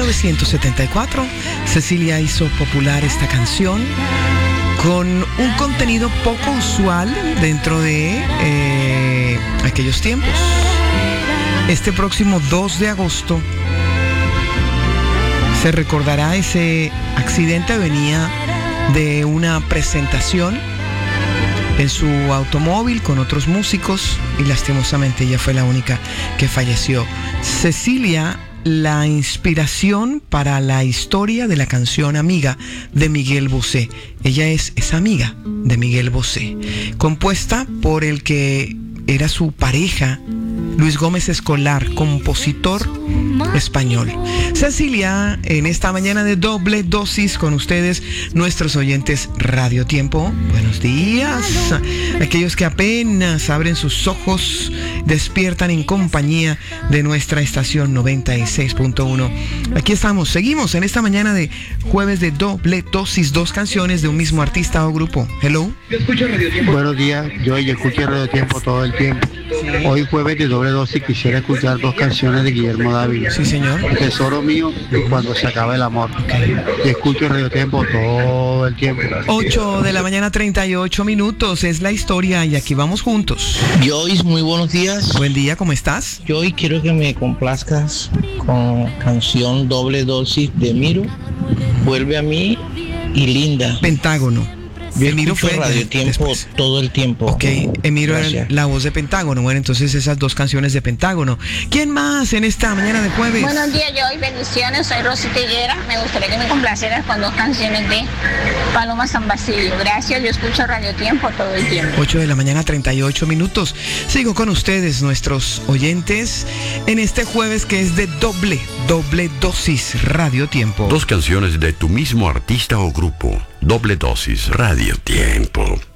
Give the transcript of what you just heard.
1974, Cecilia hizo popular esta canción con un contenido poco usual dentro de aquellos tiempos. Este próximo 2 de agosto se recordará ese accidente. Venía de una presentación en su automóvil con otros músicos y lastimosamente ella fue la única que falleció. Cecilia, la inspiración para la historia de la canción Amiga de Miguel Bosé. Ella es amiga de Miguel Bosé, compuesta por el que era su pareja, Luis Gómez Escolar, compositor español. Cecilia, en esta mañana de doble dosis con ustedes, nuestros oyentes Radio Tiempo. Buenos días. Aquellos que apenas abren sus ojos, despiertan en compañía de nuestra estación 96.1. Aquí estamos, seguimos en esta mañana de jueves de doble dosis, 2 canciones de un mismo artista o grupo. Hello. Yo escucho Radio Tiempo. Buenos días, yo escucho Radio Tiempo todo el tiempo. Hoy jueves de doble dosis quisiera escuchar 2 canciones de Guillermo Dávila. Sí, señor. El tesoro mío y Cuando se acaba el amor. Y escucho Radio Tiempo todo el tiempo. 8 de la mañana, 38 minutos. Es la historia y aquí vamos juntos. Joyce, muy buenos días. Buen día, ¿cómo estás? Yo hoy quiero que me complazcas con canción doble dosis de Miro, Vuelve a mí y Linda. Pentágono. Yo Emiro escucho fue Radio Tiempo después. todo el tiempo. Ok, Emiro era Gracias. la voz de Pentágono. Bueno, entonces esas 2 canciones de Pentágono. ¿Quién más en esta mañana de jueves? Buenos días, Joy, bendiciones, soy Rosita Higuera. Me gustaría que me complacieras con 2 canciones de Paloma San Basilio. Gracias, yo escucho Radio Tiempo todo el tiempo. 8 de la mañana, 38 minutos. Sigo con ustedes, nuestros oyentes, en este jueves que es de doble dosis Radio Tiempo. 2 canciones de tu mismo artista o grupo. Doble dosis Radio Tiempo.